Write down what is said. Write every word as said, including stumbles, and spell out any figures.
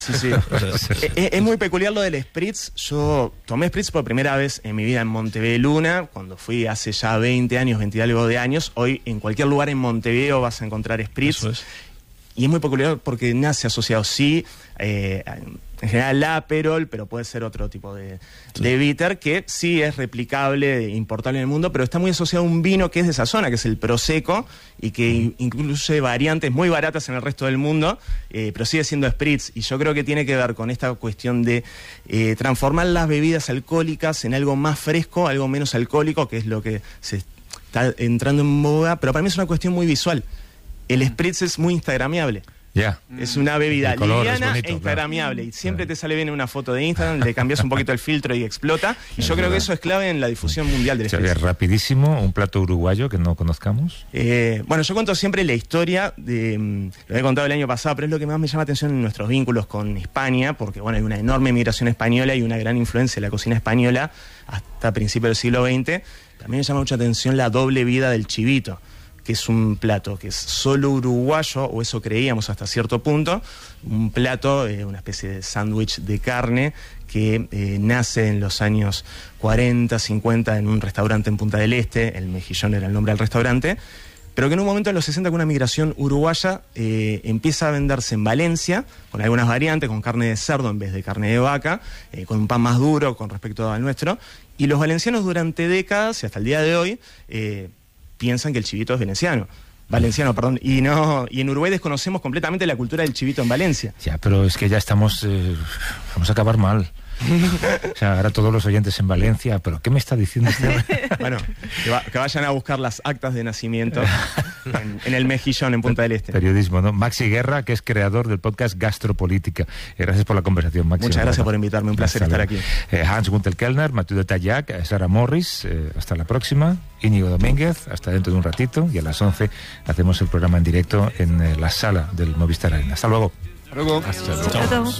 Sí, sí. es, es muy peculiar lo del Spritz. Yo tomé Spritz por primera vez en mi vida en Montevideo, cuando fui hace ya veinte años, veinte y algo de años. Hoy en cualquier lugar en Montevideo vas a encontrar Spritz. Eso es. Y es muy peculiar porque nace asociado, sí, eh, en general la Aperol, pero puede ser otro tipo de, sí. de bitter, que sí es replicable, importable en el mundo, pero está muy asociado a un vino que es de esa zona, que es el Prosecco, y que mm. incluye variantes muy baratas en el resto del mundo, eh, pero sigue siendo Spritz. Y yo creo que tiene que ver con esta cuestión de eh, transformar las bebidas alcohólicas en algo más fresco, algo menos alcohólico, que es lo que se está entrando en boga, pero para mí es una cuestión muy visual. El Spritz es muy instagramiable. Ya. Yeah. Es una bebida liviana bonito, e instagramiable. Claro. Y siempre claro. te sale bien en una foto de Instagram, le cambias un poquito el filtro y explota. Y yo creo que eso es clave en la difusión mundial del Spritz. Rapidísimo, un plato uruguayo que no conozcamos. Eh, bueno, yo cuento siempre la historia de... Lo he contado el año pasado, pero es lo que más me llama atención en nuestros vínculos con España, porque bueno, hay una enorme migración española y una gran influencia de la cocina española hasta principios del siglo veinte. También me llama mucha atención la doble vida del chivito, que es un plato que es solo uruguayo, o eso creíamos hasta cierto punto, un plato, eh, una especie de sándwich de carne que eh, nace en los años cuarenta, cincuenta en un restaurante en Punta del Este, el Mejillón era el nombre del restaurante, pero que en un momento en los sesenta, con una migración uruguaya, eh, empieza a venderse en Valencia, con algunas variantes, con carne de cerdo en vez de carne de vaca, eh, con un pan más duro con respecto al nuestro, y los valencianos durante décadas, y hasta el día de hoy, eh, piensan que el chivito es veneciano, valenciano, perdón, y no, y en Uruguay desconocemos completamente la cultura del chivito en Valencia. Ya, pero es que ya estamos, eh, vamos a acabar mal. O sea, ahora todos los oyentes en Valencia, ¿pero qué me está diciendo este? Bueno, que, va, que vayan a buscar las actas de nacimiento en, en el Mejillón, en Punta del Este. Periodismo, ¿no? Maxi Guerra, que es creador del podcast Gastropolítica. Eh, gracias por la conversación, Maxi. Muchas gracias por invitarme, un placer estar aquí. Eh, Hans Gunther Kellner, Matilde Tallac, Sara Morris, eh, hasta la próxima. Íñigo Domínguez, hasta dentro de un ratito. Y a las once hacemos el programa en directo en eh, la sala del Movistar Arena. Hasta luego. Hasta luego. Hasta luego. Chao.